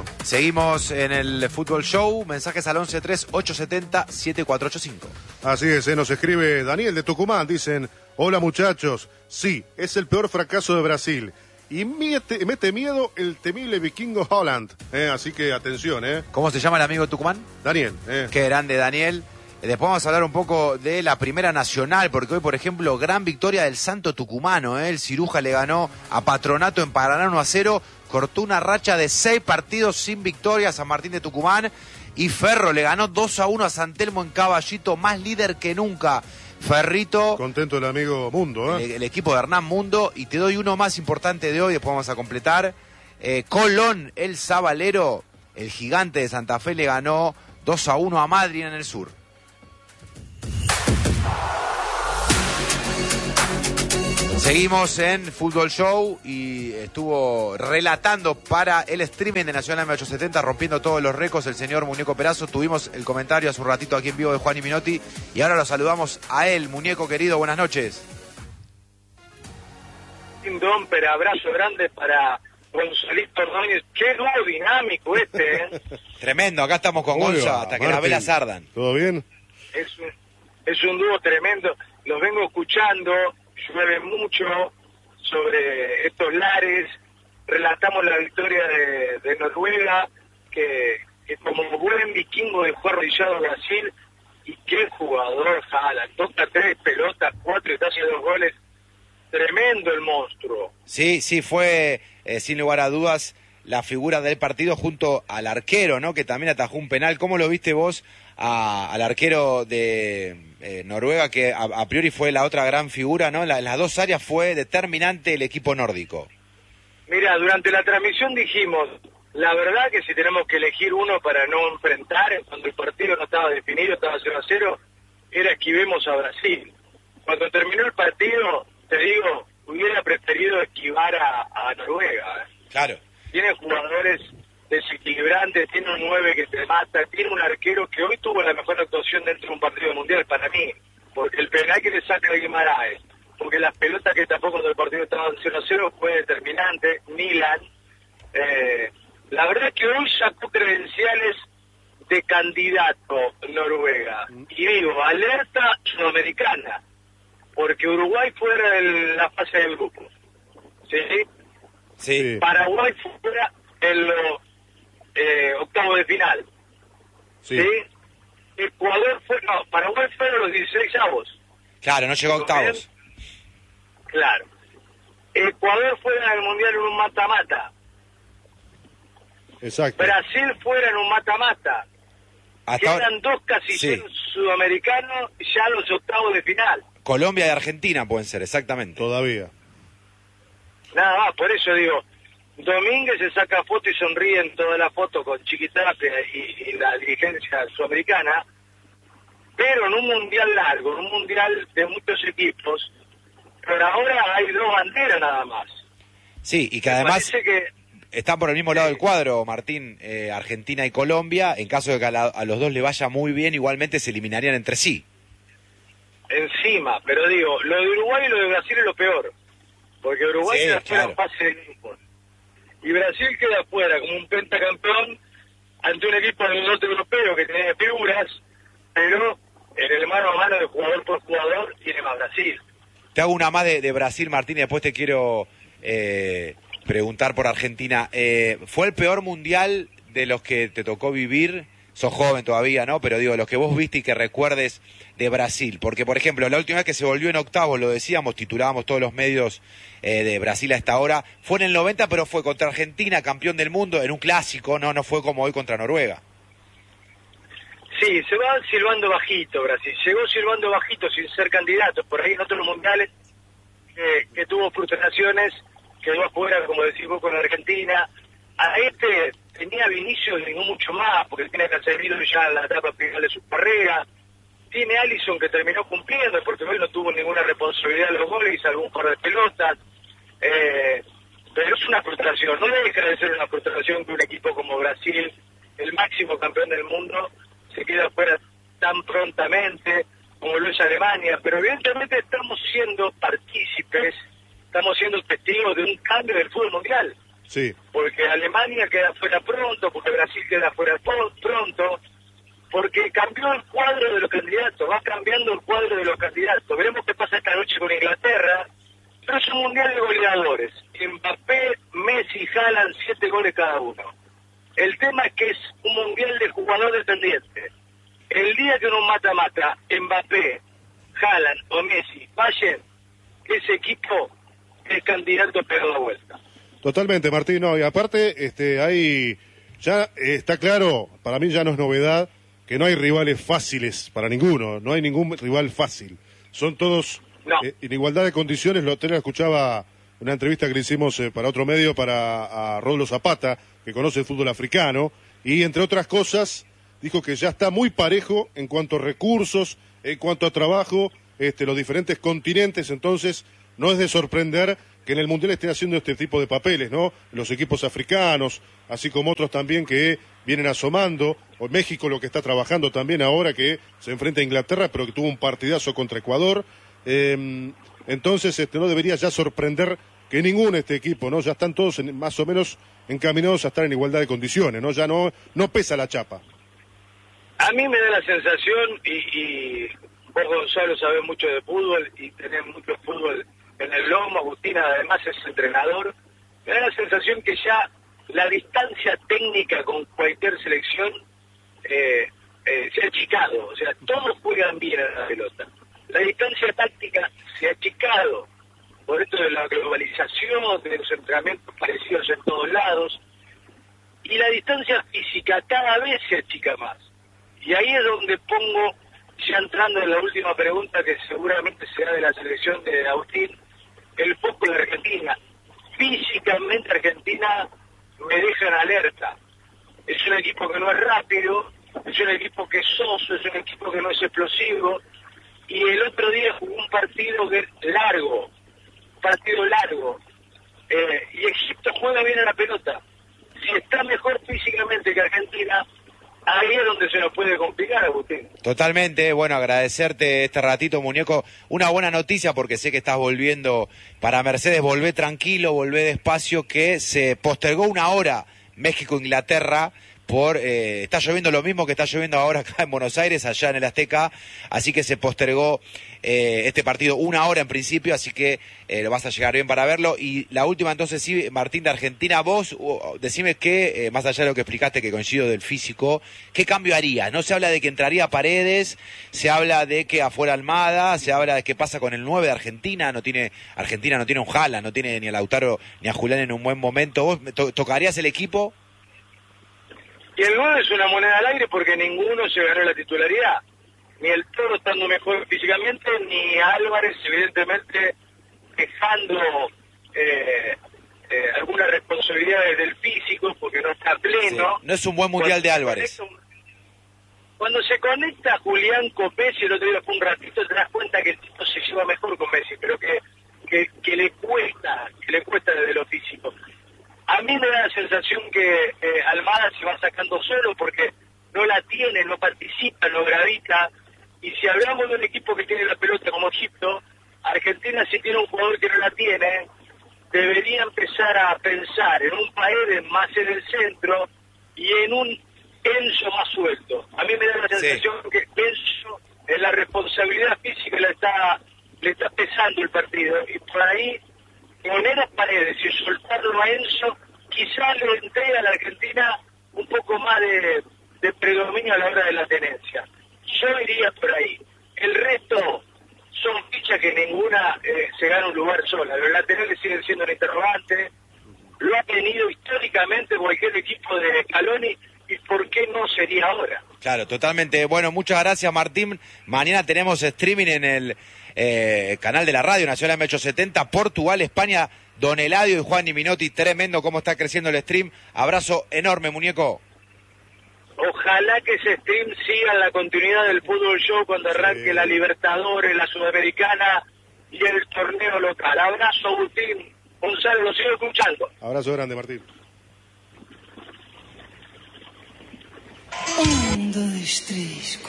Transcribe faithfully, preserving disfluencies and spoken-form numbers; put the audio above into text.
Seguimos en el Fútbol Show, mensajes al once tres ocho siete cero siete cuatro ocho cinco. Así es, eh, nos escribe Daniel de Tucumán, dicen, hola muchachos, sí, es el peor fracaso de Brasil. Y mete, mete miedo el temible vikingo Holland. Eh, así que atención, ¿eh? ¿Cómo se llama el amigo de Tucumán? Daniel. Eh. Qué grande, Daniel. Después vamos a hablar un poco de la Primera Nacional, porque hoy, por ejemplo, gran victoria del Santo Tucumano. ¿eh? El Ciruja le ganó a Patronato en Paraná uno a cero, cortó una racha de seis partidos sin victoria a San Martín de Tucumán. Y Ferro le ganó dos a uno a San Telmo en Caballito, más líder que nunca. Ferrito. Contento el amigo Mundo, ¿eh? El, el equipo de Hernán Mundo. Y te doy uno más importante de hoy, después vamos a completar. Eh, Colón, el Sabalero, el gigante de Santa Fe, le ganó dos a uno a Madrid en el sur. Seguimos en Fútbol Show y estuvo relatando para el streaming de Nacional M ochocientos setenta, rompiendo todos los récords, el señor Muñeco Perazo. Tuvimos el comentario hace un ratito aquí en vivo de Juan y Minotti y ahora lo saludamos a él. Muñeco querido, buenas noches. Don, pero abrazo grande para Gonzalito Ordóñez. Qué dúo dinámico este, ¿eh? Tremendo, acá estamos con Muy Gonza bien, hasta que Martín, las velas ardan. ¿Todo bien? Es un, es un dúo tremendo. Los vengo escuchando. Llueve mucho sobre estos lares, relatamos la victoria de, de Noruega, que, que como buen vikingo dejó arrodillado a Brasil, y qué jugador Haaland, toca tres pelotas, cuatro y casi dos goles, tremendo el monstruo. Sí, sí, fue eh, sin lugar a dudas la figura del partido junto al arquero, ¿no? Que también atajó un penal. ¿Cómo lo viste vos a, al arquero de eh, Noruega, que a, a priori fue la otra gran figura, ¿no? La, en las dos áreas fue determinante el equipo nórdico. Mira, durante la transmisión dijimos, la verdad que si tenemos que elegir uno para no enfrentar, cuando el partido no estaba definido, estaba cero a cero, era esquivemos a Brasil. Cuando terminó el partido, te digo, hubiera preferido esquivar a, a Noruega. ¿eh? Claro. Tiene jugadores desequilibrantes, tiene un nueve que te mata, tiene un arquero que hoy tuvo la mejor actuación dentro de un partido mundial para mí, porque el penal que le saca a Guimaraes, porque las pelotas que tapó cuando el partido estaba cero a cero fue determinante. Milan, eh, la verdad es que hoy sacó credenciales de candidato Noruega, y digo, alerta sudamericana, porque Uruguay fuera de la fase del grupo, ¿sí? Sí. Paraguay fuera en los eh, octavos de final. Sí. ¿Sí? Ecuador fue, no, Paraguay fueron los dieciséis avos. Claro, no llegó a octavos. Claro. Ecuador fuera en el mundial en un mata-mata. Exacto. Brasil fuera en un mata-mata. Hasta Quedan ahora, dos casilleros sí. sudamericanos ya los octavos de final. Colombia y Argentina pueden ser, exactamente. Todavía. Nada más, por eso digo, Domínguez se saca foto y sonríe en toda la foto con Chiquitapia y, y la dirigencia sudamericana, pero en un mundial largo, en un mundial de muchos equipos, pero ahora hay dos banderas nada más. Sí, y que Me además parece que están por el mismo lado del cuadro, Martín, eh, Argentina y Colombia. En caso de que a, la, a los dos le vaya muy bien, igualmente se eliminarían entre sí. encima, pero digo, lo de Uruguay y lo de Brasil es lo peor, porque Uruguay Sí, queda fuera claro. en fase de grupos, y Brasil queda fuera como un pentacampeón ante un equipo del norte europeo que tiene figuras, pero en el mano a mano de jugador por jugador tiene más Brasil. Te hago una más de, de Brasil, Martín, y después te quiero eh, preguntar por Argentina. Eh, ¿Fue el peor mundial de los que te tocó vivir? Sos joven todavía, ¿no? Pero digo, los que vos viste y que recuerdes de Brasil. Porque, por ejemplo, la última vez que se volvió en octavos, lo decíamos, titulábamos todos los medios eh, de Brasil a esta hora, fue en el noventa, pero fue contra Argentina, campeón del mundo, en un clásico, ¿no? No fue como hoy contra Noruega. Sí, se va silbando bajito Brasil, llegó silbando bajito sin ser candidato, por ahí en otros mundiales que, que tuvo frustraciones, quedó afuera, como decís vos, con Argentina. A este tenía Vinicius y no mucho más, porque tiene Casemiro ya en la etapa final de su carrera. Tiene Alisson que terminó cumpliendo, porque hoy no tuvo ninguna responsabilidad en los goles, salvo un par de pelotas. Eh, pero es una frustración, no deja de ser una frustración que un equipo como Brasil, el máximo campeón del mundo, se queda fuera tan prontamente como lo es Alemania, pero evidentemente estamos siendo partícipes, estamos siendo testigos de un cambio del fútbol mundial. Sí. Porque Alemania queda fuera pronto, porque Brasil queda fuera pronto, porque cambió el cuadro de los candidatos, va cambiando el cuadro de los candidatos. Veremos qué pasa esta noche con Inglaterra, pero es un mundial de goleadores. Mbappé, Messi, Haaland, siete goles cada uno. El tema es que es un mundial de jugador dependiente. El día que uno mata-mata, Mbappé, Haaland o Messi, vayan, ese equipo es candidato a pegar la vuelta. Totalmente, Martín, no, y aparte, este, hay, ya eh, está claro, para mí ya no es novedad, que no hay rivales fáciles para ninguno, no hay ningún rival fácil. Son todos no. eh, en igualdad de condiciones. Lo tenía, escuchaba una entrevista que le hicimos eh, para otro medio, para a Rodolfo Zapata, que conoce el fútbol africano, y entre otras cosas, dijo que ya está muy parejo en cuanto a recursos, en cuanto a trabajo, este, los diferentes continentes. Entonces no es de sorprender que en el Mundial estén haciendo este tipo de papeles, ¿no? Los equipos africanos, así como otros también que vienen asomando, o México lo que está trabajando también ahora, que se enfrenta a Inglaterra, pero que tuvo un partidazo contra Ecuador. Eh, entonces este, no debería ya sorprender que ningún este equipo, ¿no? Ya están todos en, más o menos encaminados a estar en igualdad de condiciones, ¿no? Ya no, no pesa la chapa. A mí me da la sensación, y, y vos, Gonzalo, sabés mucho de fútbol y tenés mucho fútbol en el lomo, Agustina además es entrenador, me da la sensación que ya la distancia técnica con cualquier selección eh, eh, se ha achicado, o sea, todos juegan bien a la pelota. La distancia táctica se ha achicado por esto de la globalización, de los entrenamientos parecidos en todos lados, y la distancia física cada vez se achica más. Y ahí es donde pongo, ya entrando en la última pregunta que seguramente será de la selección de Agustín, el foco de Argentina. Físicamente Argentina me deja en alerta. Es un equipo que no es rápido, es un equipo que es soso, es un equipo que no es explosivo, y el otro día jugó un partido que es largo, un partido largo, eh, y Egipto juega bien a la pelota. Si está mejor físicamente que Argentina, ahí es donde se nos puede complicar, Agustín. Totalmente, bueno, agradecerte este ratito, muñeco. Una buena noticia porque sé que estás volviendo para Mercedes, volvé tranquilo, volvé despacio, que se postergó una hora México-Inglaterra por, eh, está lloviendo lo mismo que está lloviendo ahora acá en Buenos Aires, allá en el Azteca, así que se postergó eh, este partido una hora en principio, así que eh, lo vas a llegar bien para verlo. Y la última entonces, sí, Martín, de Argentina, vos uh, decime que, eh, más allá de lo que explicaste, que coincido del físico, ¿qué cambio harías? No se habla de que entraría Paredes, se habla de que afuera Almada, se habla de qué pasa con el nueve de Argentina, no tiene, Argentina no tiene un Haaland, no tiene ni a Lautaro ni a Julián en un buen momento. ¿Vos to tocarías el equipo? Y el nueve es una moneda al aire porque ninguno se ganó la titularidad. Ni el Toro estando mejor físicamente, ni Álvarez, evidentemente, dejando eh, eh, algunas responsabilidades del físico porque no está pleno. Sí, no es un buen mundial de Álvarez. Cuando se conecta Julián con Messi, el otro día fue un ratito, te das cuenta que el tipo se lleva mejor con Messi, pero que, que, que le cuesta, que le cuesta desde lo físico. A mí me da la sensación que eh, Almada se va sacando solo porque no la tiene, no participa, no gravita. Y si hablamos de un equipo que tiene la pelota como Egipto, Argentina, si tiene un jugador que no la tiene, debería empezar a pensar en un Paredes más en el centro y en un Enzo más suelto. A mí me da la sensación sí. que Enzo en la responsabilidad física le está, le está pesando el partido. Y por ahí poner a Paredes y soltarlo a Enzo, quizás le entrega a la Argentina un poco más de, de predominio a la hora de la tenencia. Yo iría por ahí. El resto son fichas que ninguna eh, se gana un lugar sola. Los laterales siguen siendo un interrogante. Lo ha tenido históricamente cualquier equipo de Scaloni, y ¿por qué no sería ahora? Claro, totalmente. Bueno, muchas gracias, Martín. Mañana tenemos streaming en el eh, canal de la radio Nacional M ochocientos setenta, Portugal, España, Don Eladio y Juan Minotti. Tremendo cómo está creciendo el stream. Abrazo enorme, muñeco. Ojalá que ese stream siga en la continuidad del fútbol show cuando arranque sí. la Libertadores, la Sudamericana y el torneo local. Abrazo, Agustín. Gonzalo, lo sigo escuchando. Abrazo grande, Martín. Um, dois, três,